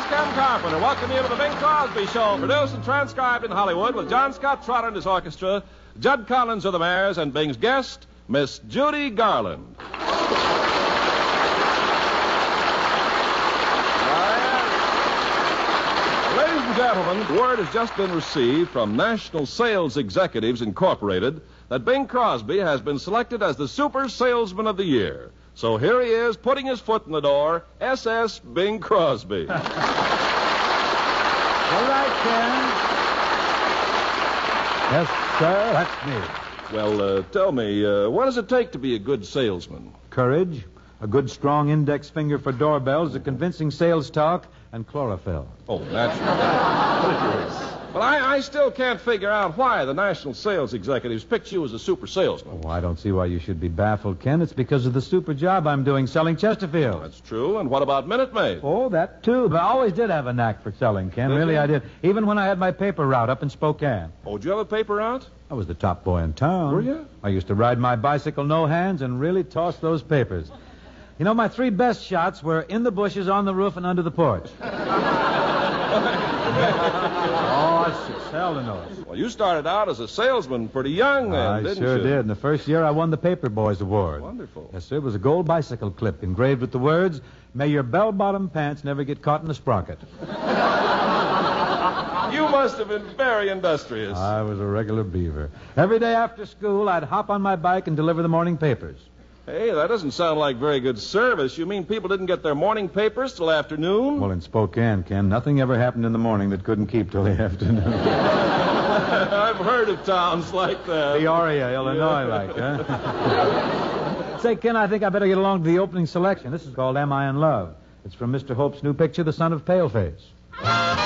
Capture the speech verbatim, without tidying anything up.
Ken Carpenter. Welcome you to the Bing Crosby Show, produced and transcribed in Hollywood with John Scott Trotter and his orchestra, Judd Collins of the Mares, and Bing's guest, Miss Judy Garland. Ladies and gentlemen, word has just been received from National Sales Executives Incorporated that Bing Crosby has been selected as the Super Salesman of the Year. So here he is, putting his foot in the door, S S Bing Crosby. All right, Ken. Yes, sir, that's me. Well, uh, tell me, uh, what does it take to be a good salesman? Courage, a good strong index finger for doorbells, a convincing sales talk, and chlorophyll. Oh, naturally. Well, I, I still can't figure out why the National Sales Executives picked you as a super salesman. Oh, I don't see why you should be baffled, Ken. It's because of the super job I'm doing selling Chesterfield. That's true. And what about Minute Maid? Oh, that too. But I always did have a knack for selling, Ken. Did Really, you? I did. Even when I had my paper route up in Spokane. Oh, did you have a paper route? I was the top boy in town. Were you? I used to ride my bicycle no hands and really toss those papers. You know, my three best shots were in the bushes, on the roof, and under the porch. Oh, I should sell to know it. Well, you started out as a salesman pretty young then, I didn't sure you? did. In the first year, I won the Paper Boys Award. Wonderful. Yes, sir. It was a gold bicycle clip engraved with the words, "May your bell-bottom pants never get caught in a sprocket." You must have been very industrious. I was a regular beaver. Every day after school, I'd hop on my bike and deliver the morning papers. Hey, that doesn't sound like very good service. You mean people didn't get their morning papers till afternoon? Well, in Spokane, Ken, nothing ever happened in the morning that couldn't keep till the afternoon. I've heard of towns like that. Peoria, Illinois, like, huh? Say, Ken, I think I better get along to the opening selection. This is called Am I in Love? It's from Mister Hope's new picture, The Son of Paleface.